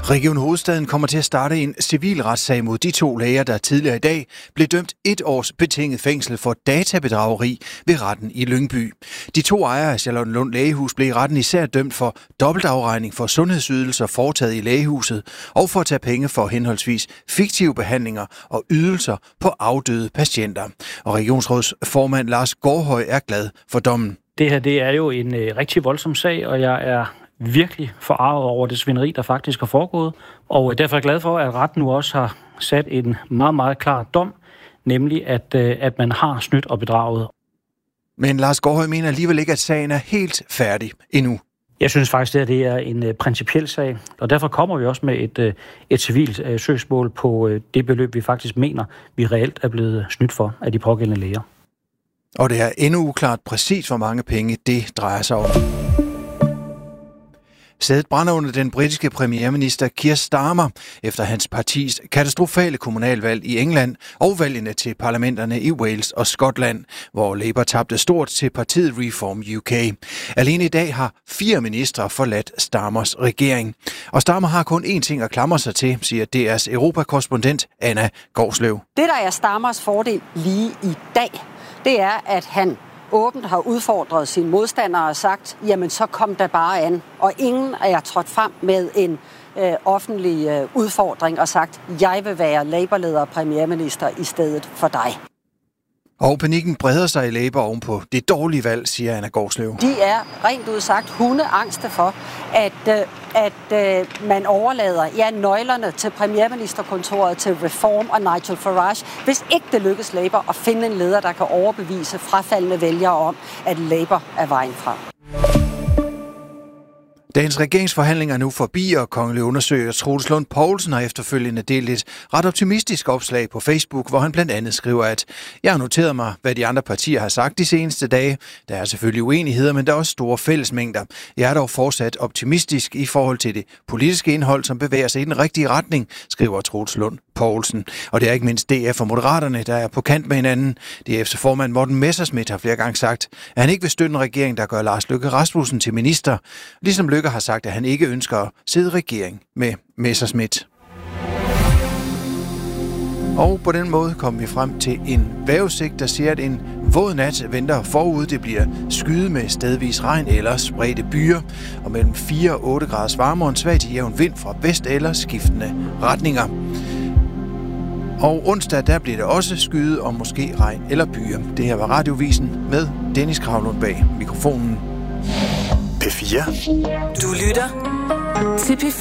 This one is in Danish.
Region Hovedstaden kommer til at starte en civil retssag mod de 2 læger, der tidligere i dag blev dømt 1 års betinget fængsel for databedrageri ved retten i Lyngby. De 2 ejere af Charlottenlund Lægehus blev i retten især dømt for dobbeltafregning for sundhedsydelser foretaget i lægehuset og for at tage penge for henholdsvis fiktive behandlinger og ydelser på afdøde patienter. Og regionsrådsformand Lars Gårdhøj er glad for dommen. Det her det er jo en rigtig voldsom sag, og jeg er virkelig forarvet over det svineri, der faktisk er foregået. Og derfor er jeg glad for, at retten nu også har sat en meget, meget klar dom, nemlig at man har snydt og bedraget. Men Lars Gårdhøj mener alligevel ikke, at sagen er helt færdig endnu. Jeg synes faktisk, at det er en principiel sag, og derfor kommer vi også med et civilt søgsmål på det beløb, vi faktisk mener, vi reelt er blevet snydt for af de pågældende læger. Og det er endnu uklart præcis, hvor mange penge det drejer sig om. Sædet brænder under den britiske premierminister Keir Starmer efter hans partis katastrofale kommunalvalg i England og valgene til parlamenterne i Wales og Skotland, hvor Labour tabte stort til partiet Reform UK. Alene i dag har 4 ministre forladt Starmers regering. Og Starmer har kun én ting at klamre sig til, siger DR's Europakorrespondent Anna Gårdsløv. Det, der er Starmers fordel lige i dag, det er, at han åbent har udfordret sine modstandere og sagt, jamen så kom der bare an. Og ingen er trådt frem med en offentlig udfordring og sagt, jeg vil være Labour-leder og premierminister i stedet for dig. Og panikken breder sig i Labour ovenpå det dårlige valg, siger Anna Gårdsløv. De er rent udsagt hundeangste for, at man overlader nøglerne til premierministerkontoret til Reform og Nigel Farage, hvis ikke det lykkes Labour at finde en leder, der kan overbevise frafaldende vælgere om, at Labour er vejen frem. Dagens regeringsforhandlinger er nu forbi, og kongelig undersøger Troels Lund Poulsen har efterfølgende delt et ret optimistisk opslag på Facebook, hvor han blandt andet skriver, at jeg har noteret mig, hvad de andre partier har sagt de seneste dage. Der er selvfølgelig uenigheder, men der er også store fællesmængder. Jeg er dog fortsat optimistisk i forhold til det politiske indhold, som bevæger sig i den rigtige retning, skriver Troels Lund Poulsen. Og det er ikke mindst DF og Moderaterne, der er på kant med hinanden. DF's formand Morten Messerschmidt har flere gange sagt, at han ikke vil støtte en regering, der gør Lars Løkke Rasmussen til minister, ligesom Løkke har sagt, at han ikke ønsker at sidde i regering med Messerschmidt. Og på den måde kommer vi frem til en vejrudsigt, der siger, at en våd nat venter forud. Det bliver skyet med stedvis regn eller spredte byer, og mellem 4 og 8 graders varme og en svag til jævn vind fra vest eller skiftende retninger. Og onsdag, der bliver det også skyet og måske regn eller byer. Det her var Radiovisen med Dennis Kravlund bag mikrofonen. P4. Du lytter til P4.